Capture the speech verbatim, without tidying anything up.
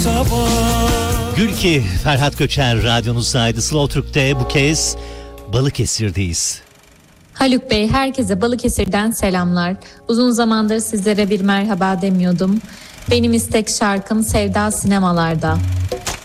Gülki, Ferhat Göçer radyonuzdaydı. Slow Türk'te bu kez Balıkesir'deyiz. Haluk Bey, herkese Balıkesir'den selamlar. Uzun zamandır sizlere bir merhaba demiyordum. Benim istek şarkım Sevda Sinemalarda.